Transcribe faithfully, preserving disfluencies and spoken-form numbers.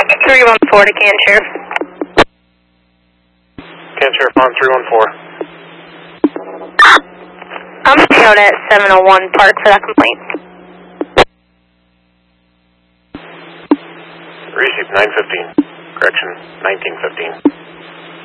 three one four to Can Sheriff. Can Sheriff on three one four. I'm staying out at seven oh one Park for that complaint. Received nine fifteen. Correction, nineteen fifteen.